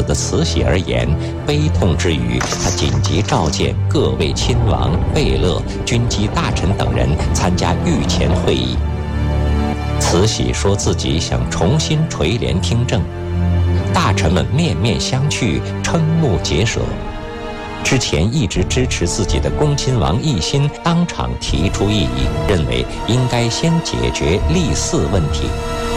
的慈禧而言，悲痛之余，他紧急召见各位亲王、贝勒、军机大臣等人参加御前会议。慈禧说自己想重新垂帘听政，大臣们面面相觑，瞠目结舌。之前一直支持自己的恭亲王奕欣当场提出异议，认为应该先解决立嗣问题。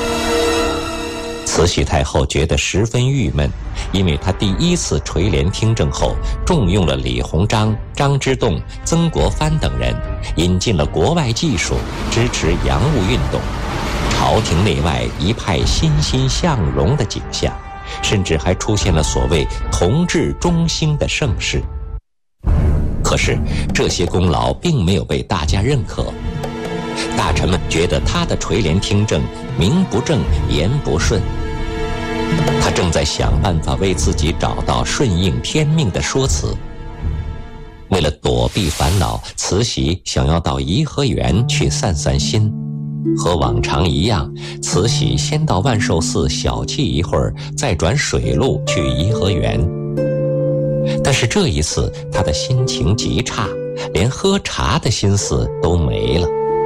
慈禧太后觉得十分郁闷，因为她第一次垂帘听政后，重用了李鸿章、张之洞、曾国藩等人，引进了国外技术，支持洋务运动，朝廷内外一派欣欣向荣的景象，甚至还出现了所谓同治中兴的盛世。可是这些功劳并没有被大家认可，大臣们觉得他的垂帘听政名不正言不顺，他正在想办法为自己找到顺应天命的说辞。为了躲避烦恼，慈禧想要到颐和园去散散心。和往常一样，慈禧先到万寿寺小憩一会儿，再转水路去颐和园。但是这一次她的心情极差，连喝茶的心思都没了。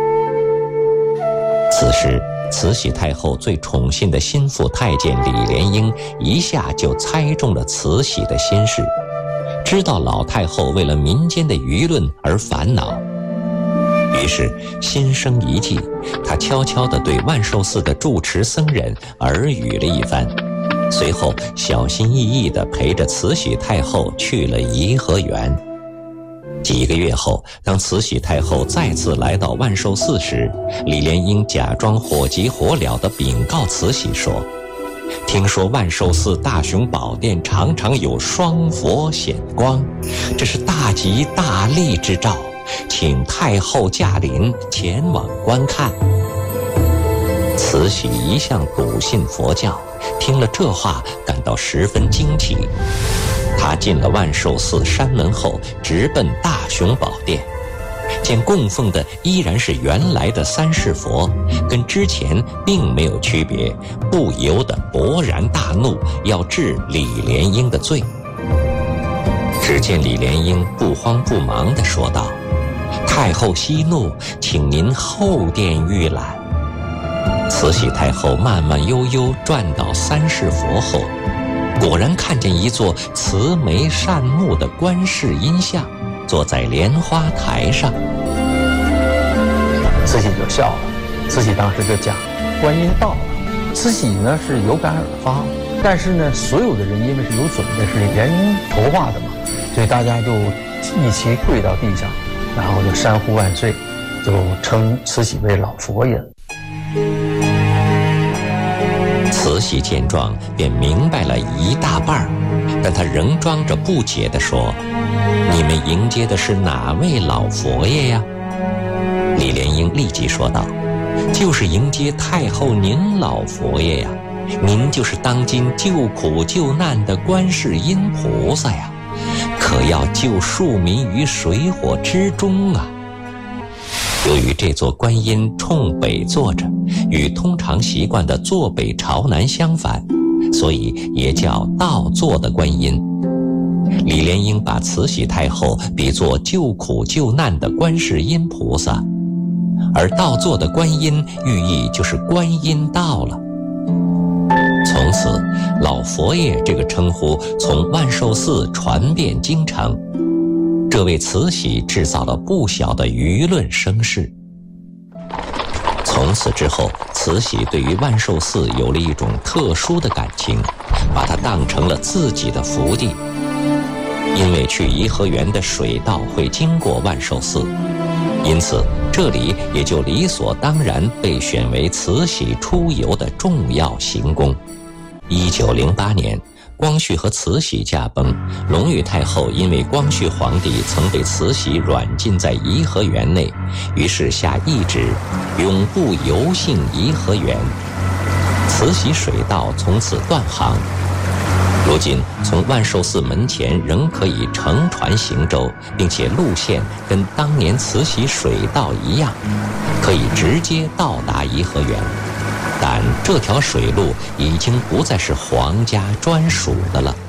此时慈禧太后最宠信的心腹太监李莲英一下就猜中了慈禧的心事，知道老太后为了民间的舆论而烦恼，于是心生一计，他悄悄地对万寿寺的住持僧人耳语了一番，随后小心翼翼地陪着慈禧太后去了颐和园。几个月后，当慈禧太后再次来到万寿寺时，李莲英假装火急火燎地禀告慈禧说，听说万寿寺大雄宝殿常常有双佛显光，这是大吉大利之兆，请太后驾临前往观看。慈禧一向笃信佛教，听了这话感到十分惊奇。她进了万寿寺山门后，直奔大雄宝殿，见供奉的依然是原来的三世佛，跟之前并没有区别，不由得勃然大怒，要治李莲英的罪。只见李莲英不慌不忙地说道，太后息怒，请您后殿预览。慈禧太后慢慢悠悠转到三世佛后，果然看见一座慈眉善目的观世音像坐在莲花台上。 慈禧就笑了，慈禧当时就讲，观音到了。慈禧呢是有感而发，但是呢所有的人因为是有准备，是人头化的嘛，所以大家就一起跪到地上，然后就山呼万岁，就称慈禧为老佛爷。 慈禧见状便明白了一大半，但她仍装着不解地说，你们迎接的是哪位老佛爷呀？李莲英立即说道，就是迎接太后您老佛爷呀，您就是当今救苦救难的观世音菩萨呀，可要救庶民于水火之中啊。由于这座观音冲北坐着，与通常习惯的坐北朝南相反，所以也叫倒坐的观音。李莲英把慈禧太后比作救苦救难的观世音菩萨，而倒坐的观音寓意就是观音到了。从此老佛爷这个称呼从万寿寺传遍京城，这为慈禧制造了不小的舆论声势。从此之后，慈禧对于万寿寺有了一种特殊的感情，把它当成了自己的福地。因为去颐和园的水道会经过万寿寺，因此这里也就理所当然被选为慈禧出游的重要行宫。1908年，光绪和慈禧驾崩，隆裕太后因为光绪皇帝曾被慈禧软禁在颐和园内，于是下懿旨，永不游幸颐和园。慈禧水道从此断航。如今从万寿寺门前仍可以乘船行舟，并且路线跟当年慈禧水道一样，可以直接到达颐和园。但这条水路已经不再是皇家专属的了。